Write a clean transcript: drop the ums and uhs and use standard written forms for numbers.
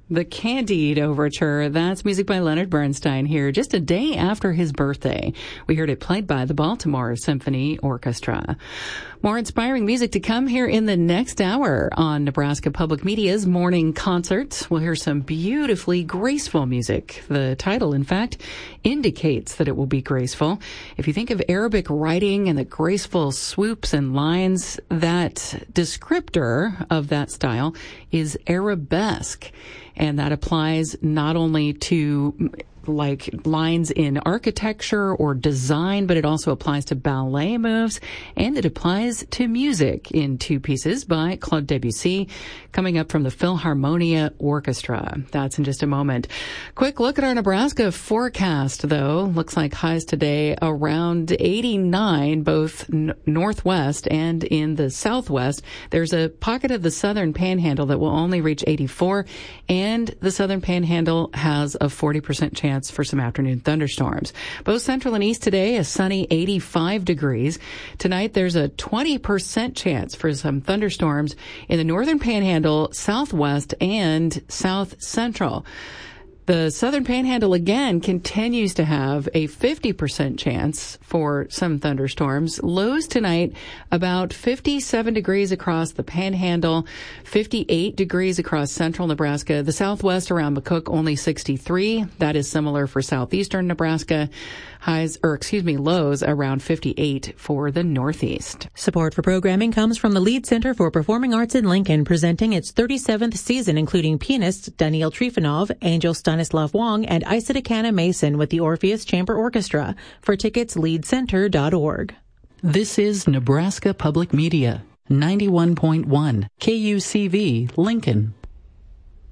The Candide Overture. That's music by Leonard Bernstein here, just a day after his birthday. We heard it played by the Baltimore Symphony Orchestra. More inspiring music to come here in the next hour on Nebraska Public Media's Morning Concert. We'll hear some beautifully graceful music. The title, in fact, indicates that it will be graceful. If you think of Arabic writing and the graceful swoops and lines, that descriptor of that style is arabesque. And that applies not only to like lines in architecture or design, but it also applies to ballet moves, and it applies to music in two pieces by Claude Debussy, coming up from the Philharmonia Orchestra. That's in just a moment. Quick look at our Nebraska forecast, though. Looks like highs today around 89, both northwest and in the southwest. There's a pocket of the southern panhandle that will only reach 84, and the southern panhandle has a 40% chance for some afternoon thunderstorms. Both central and east today, a sunny 85 degrees. Tonight, there's a 20% chance for some thunderstorms in the northern panhandle, southwest, and south central. The southern panhandle, again, continues to have a 50% chance for some thunderstorms. Lows tonight, about 57 degrees across the panhandle, 58 degrees across central Nebraska. The southwest around McCook, only 63. That is similar for southeastern Nebraska. Lows around 58 for the northeast. Support for programming comes from the Lead Center for Performing Arts in Lincoln, presenting its 37th season, including pianists Daniil Trifonov, Angel Stanislav Wong, and Isaac Mason with the Orpheus Chamber Orchestra. For tickets, leadcenter.org. This is Nebraska Public Media, 91.1 KUCV, Lincoln.